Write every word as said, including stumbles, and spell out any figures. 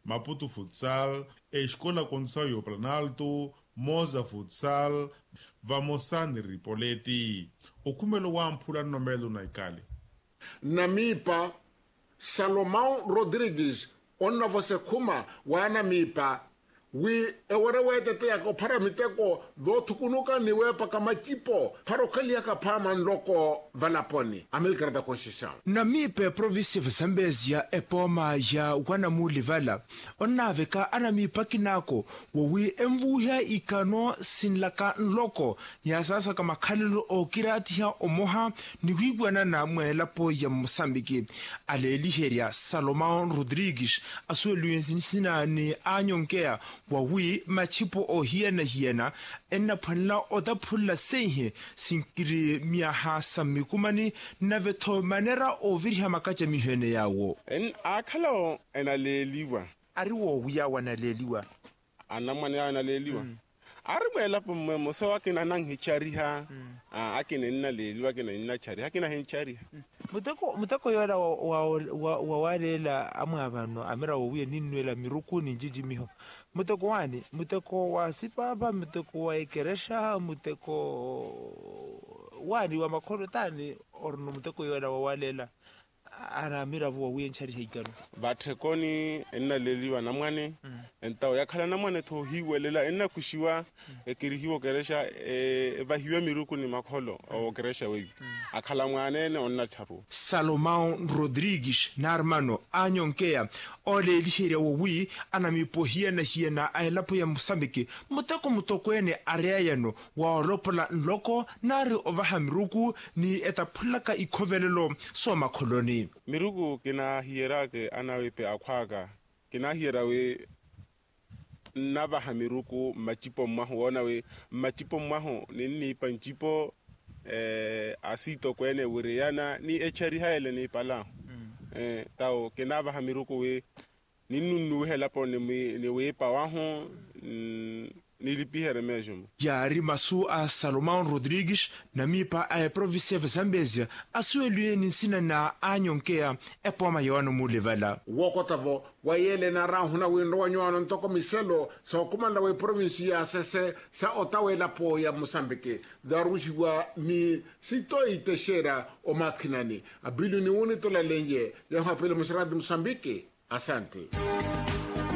Maputo Futsal, Escola Conselho Planalto, Moza Futsal, Vamosani Ripoleti. Okumelo wa mpula nomelo na ikali. Namipa, Salomão Rodrigues, onna você kuma, wana mipa, wi ewerewe tete yako paramiteko do tukunuka niwe pa kama chipo parokali yaka pama nloko valaponi Amerika da Conceição na mipe province of Zambezia epoma ya wana mulivala onaveka ana mipa kinako wowi emvuhya ikano sinlaka nloko ya sasa kama khalelo o kirati ya omoha ni wigwana na mwelapo ya Mosambiki aleliheria Salomão Rodrigues asueluensi sina ni anyonkea wawi machipo o hiena hiena enna phanla oda phulla sehe sinkiri miaha samikumani navetho manera ovirha makacha mihene yawo en akhala enaleliwa ari wo wiya wanaleliwa anamane analeliwa mm. ari mwela pomme moso akina nang hichariha mm. akina naleliwa akina ninachari akina hinchari mm. muteko muteko yora wa wa wa walela amwe abantu amera wo wiye ninwela miruku ninjiji miho muteko wani muteko wa sipapa muteko wa ikeresha muteko wani wa makoro tani orno muteko yora wa walela ana mira vo wiye nchari higano bathekoni enaleliwa namwane mm. entawo yakhala namwane tho hiwelela enna kushiwa mm. ekirihiwo keresha e bahiwe miruku ni makholo mm. o keresha we mm. akhala mwane ne onna tharu Salomão Rodrigues na hermano anyonkea ole lishiria wo wi ana mipohia na hiena ailapo ya Mosambiki muteko mutoko ene areayano wa olopola nloko nari ovaha miruku ni etaphulaka ikhovelelo so makholoni mirugu kina hiera ke anawepe akhwaga kina hiera we naba hamiruku machipo mwaho wona we machipo mwaho nini panchipo eh asito kwene wuriana ni echari haele ni pala mm. eh tao kinaba hamiruku we ninu hela pone ni we pa waho mm, nilipihere mesmo yari masu a Salomão Rodrigues na mipa a província de Zambezia asuelue ninsina na anyonkea epoma yoano mulevala wokotavo wayele na rahuna windo wanyoano ntoko miselo so kumanda we provincia sese sa otawe la po ya Mosambiki darushwa mi sito iteshera o makinani abilu ni unito la lenye ya hapele Mosambiki asante.